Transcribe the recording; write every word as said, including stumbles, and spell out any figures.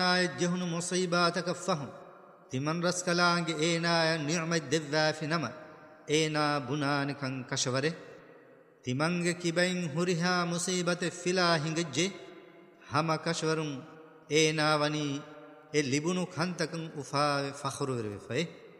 جهن مصيباتك فهم تمن رسكلانج إينا نعم الدذا في نما إينا بنان كان كشوره تمنگ كبين هرها مصيبة فلا هنگجي هما كشورم إينا وني اللبنو خانتكن أفا فخر ورفه